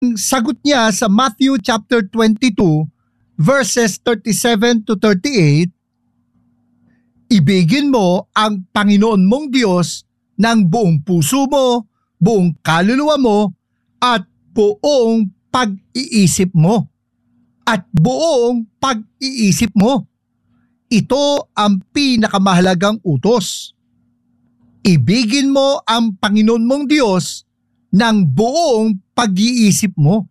sagot niya sa Matthew chapter 22 verses 37 to 38, ibigin mo ang Panginoon mong Diyos ng buong puso mo, buong kaluluwa mo, at buong pag-iisip mo. At buong pag-iisip mo. Ito ang pinakamahalagang utos. Ibigin mo ang Panginoon mong Diyos ng buong pag-iisip mo.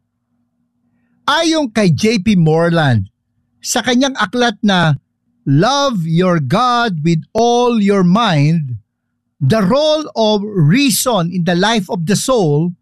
Ayon kay J.P. Moreland, sa kanyang aklat na Love Your God with All Your Mind, the role of reason in the life of the soul,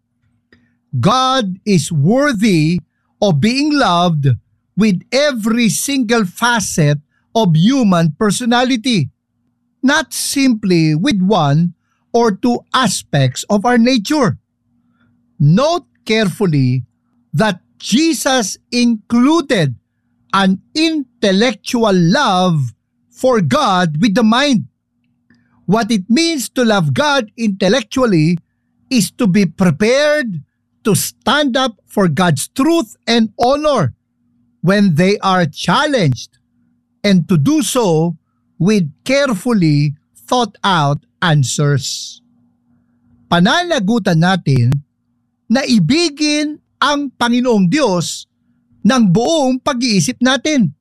God is worthy of being loved with every single facet of human personality, not simply with one or two aspects of our nature. Note carefully that Jesus included an intellectual love for God with the mind. What it means to love God intellectually is to be prepared to stand up for God's truth and honor when they are challenged, and to do so with carefully thought out answers. Pananagutan natin na ibigin ang Panginoong Diyos ng buong pag-iisip natin.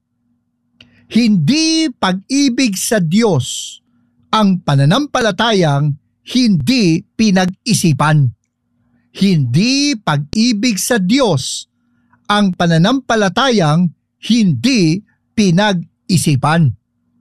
Hindi pag-ibig sa Diyos ang pananampalatayang hindi pinag-isipan. Hindi pag-ibig sa Diyos ang pananampalatayang hindi pinag-isipan.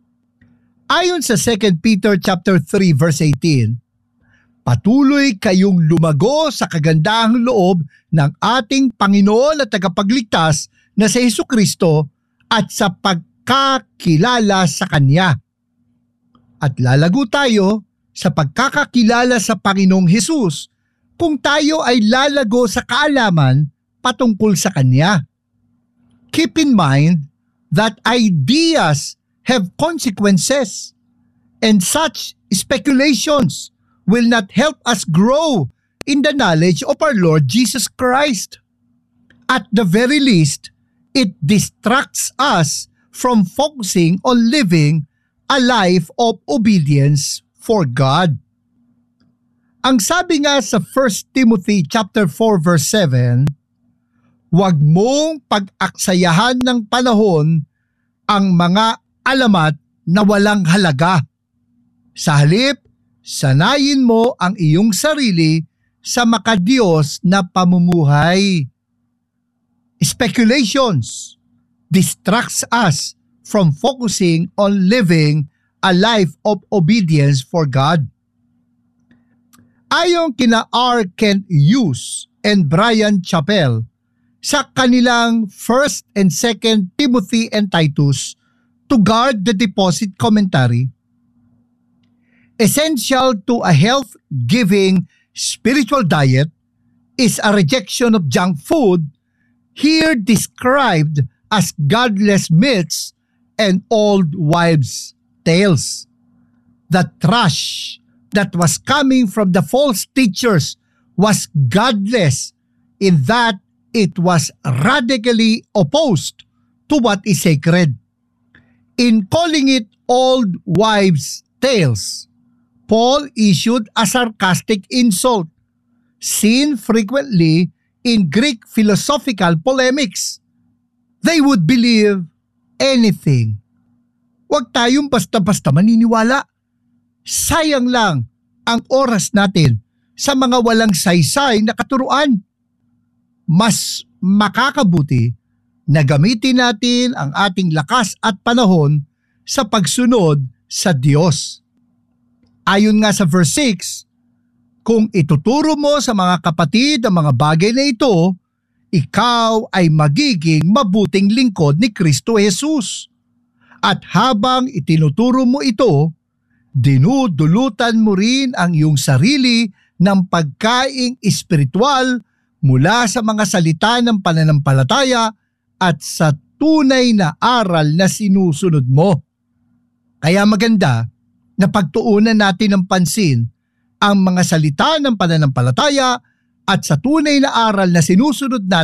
Ayon sa 2 Peter chapter 3 verse 18, patuloy kayong lumago sa kagandahang loob ng ating Panginoon at tagapagligtas na si Jesucristo at sa pagkakilala sa Kanya. At lalago tayo sa pagkakakilala sa Panginoong Hesus kung tayo ay lalago sa kaalaman patungkol sa Kanya. Keep in mind that ideas have consequences, and such speculations will not help us grow in the knowledge of our Lord Jesus Christ. At the very least, it distracts us from focusing on living a life of obedience for God. Ang sabi nga sa 1 Timothy chapter 4 verse 7, huwag mong pag-aksayahan ng panahon ang mga alamat na walang halaga. Sa halip, sanayin mo ang iyong sarili sa makadiyos na pamumuhay. Speculations distracts us from focusing on living a life of obedience for God. Ayon kina R. Kent Hughes and Brian Chappell, sa kanilang 1 and 2 Timothy and Titus to guard the deposit commentary, essential to a health-giving spiritual diet is a rejection of junk food, here described as godless myths and old wives' tales. The trash that was coming from the false teachers was godless in that it was radically opposed to what is sacred. In calling it old wives' tales, Paul issued a sarcastic insult, seen frequently in Greek philosophical polemics. They would believe anything. Huwag tayong basta-basta maniniwala. Sayang lang ang oras natin sa mga walang saysay na katuruan. Mas makakabuti na gamitin natin ang ating lakas at panahon sa pagsunod sa Diyos. Ayon nga sa verse 6, kung ituturo mo sa mga kapatid ang mga bagay na ito, ikaw ay magiging mabuting lingkod ni Kristo Jesus. At habang itinuturo mo ito, dinudulutan mo rin ang iyong sarili ng pagkaing espiritual mula sa mga salita ng pananampalataya at sa tunay na aral na sinusunod mo. Kaya maganda na pagtuunan natin ng pansin ang mga salita ng pananampalataya at sa tunay na aral na sinusunod natin